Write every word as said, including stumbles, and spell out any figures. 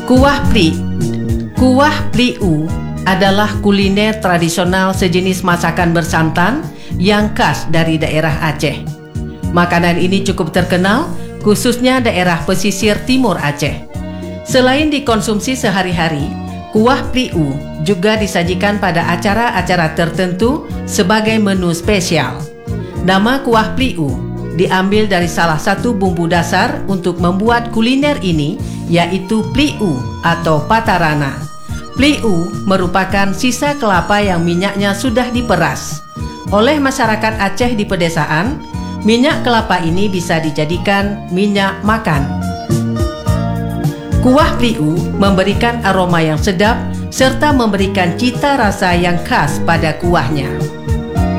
Kuah Pli. Kuah pliu adalah kuliner tradisional sejenis masakan bersantan yang khas dari daerah Aceh. Makanan ini cukup terkenal khususnya daerah pesisir timur Aceh. Selain dikonsumsi sehari-hari, kuah pliu juga disajikan pada acara-acara tertentu sebagai menu spesial. Nama kuah pliu diambil dari salah satu bumbu dasar untuk membuat kuliner ini, yaitu pliu atau patarana. Pliu merupakan sisa kelapa yang minyaknya sudah diperas. Oleh masyarakat Aceh di pedesaan, minyak kelapa ini bisa dijadikan minyak makan. Kuah pliu memberikan aroma yang sedap serta memberikan cita rasa yang khas pada kuahnya.